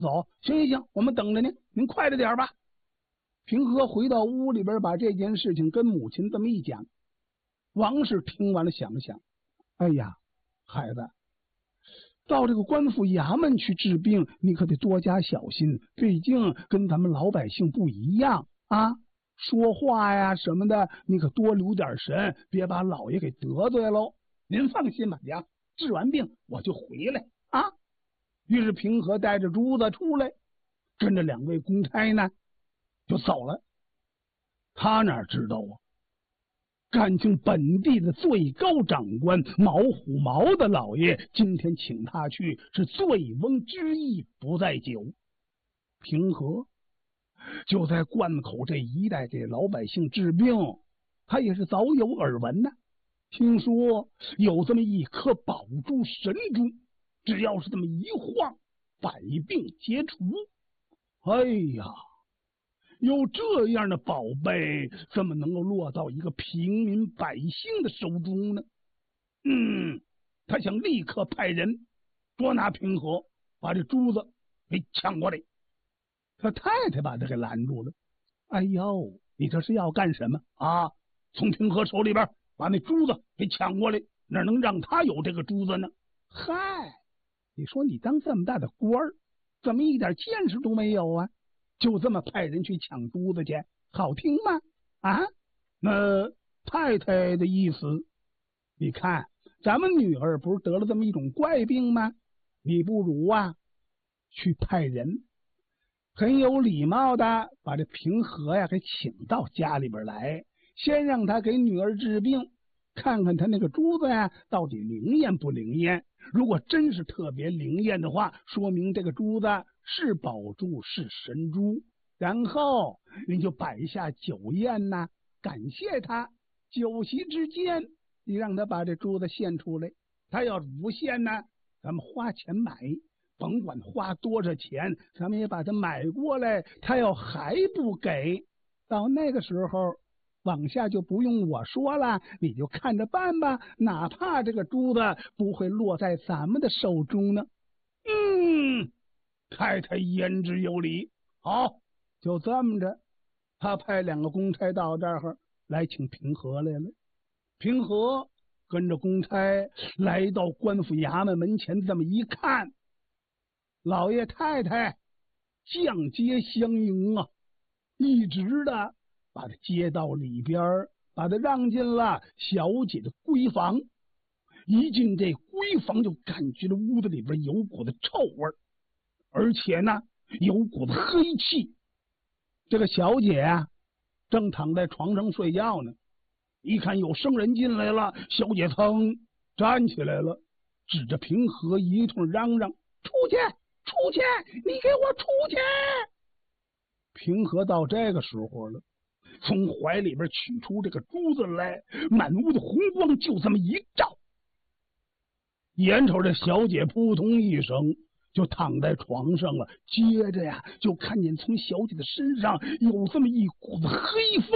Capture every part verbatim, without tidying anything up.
走，行行行，我们等着您，您快着点吧。平和回到屋里边，把这件事情跟母亲这么一讲。王氏听完了，想了想，哎呀，孩子，到这个官府衙门去治病，你可得多加小心，毕竟跟咱们老百姓不一样啊。说话呀什么的，你可多留点神，别把老爷给得罪喽。您放心吧，娘，治完病我就回来啊。于是平和带着珠子出来，跟着两位公差呢就走了。他哪知道啊，感情本地的最高长官毛虎毛的老爷今天请他去，是醉翁之意不在酒。平和就在关口这一带给老百姓治病，他也是早有耳闻呢。听说有这么一颗宝珠神珠，只要是这么一晃，百病皆除。哎呀，有这样的宝贝，怎么能够落到一个平民百姓的手中呢？嗯，他想立刻派人捉拿平和，把这珠子给抢过来。他太太把他给拦住了。哎呦，你这是要干什么啊？从平和手里边把那珠子给抢过来，哪能让他有这个珠子呢？嗨，你说你当这么大的官儿，怎么一点见识都没有啊？就这么派人去抢珠子去，好听吗？啊，那太太的意思，你看咱们女儿不是得了这么一种怪病吗？你不如啊去派人很有礼貌的把这平和呀给请到家里边来，先让他给女儿治病，看看他那个珠子呀到底灵验不灵验。如果真是特别灵验的话，说明这个珠子是宝珠，是神珠。然后你就摆下酒宴呐、啊，感谢他。酒席之间，你让他把这珠子献出来。他要是不献呢，咱们花钱买，甭管花多少钱，咱们也把它买过来。他要还不给，到那个时候往下就不用我说了，你就看着办吧，哪怕这个珠子不会落在咱们的手中呢。嗯，太太言之有理。好，就这么着，他派两个公差到这儿来请平和来了。平和跟着公差来到官府衙门门前，这么一看，老爷太太降阶相迎啊，一直的把他接到里边，把他让进了小姐的闺房。一进这闺房，就感觉到屋子里边有股子臭味，而且呢有股子黑气。这个小姐啊正躺在床上睡觉呢，一看有生人进来了，小姐噌站起来了，指着平和一通嚷嚷：出去出去，你给我出去！平和到这个时候了，从怀里边取出这个珠子来，满屋的红光就这么一照，眼瞅着小姐扑通一声就躺在床上了。接着呀，就看见从小姐的身上有这么一股子黑风，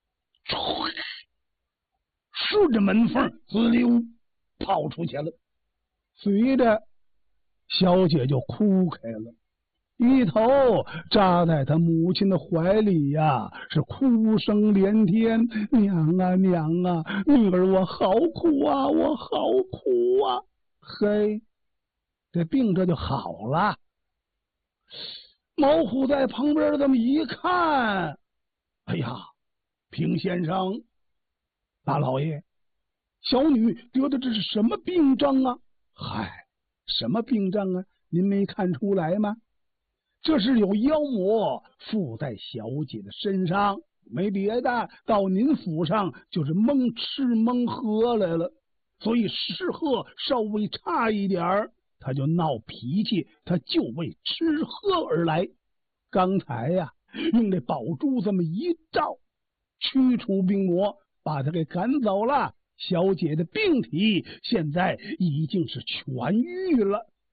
顺着门缝滋溜跑出去了。随着小姐就哭开了，一头扎在她母亲的怀里呀，是哭声连天。娘啊娘啊，女儿我好苦啊，我好苦啊！嘿，这病这就好了。毛虎在旁边这么一看，哎呀，平先生，大老爷，小女得的这是什么病症啊？嗨，什么病症啊？您没看出来吗？这是有妖魔附在小姐的身上，没别的，到您府上就是蒙吃蒙喝来了，所以吃喝稍微差一点，他就闹脾气，他就为吃喝而来。刚才呀、啊，用这宝珠这么一照，驱除病魔，把他给赶走了。小姐的病体现在已经是痊愈了。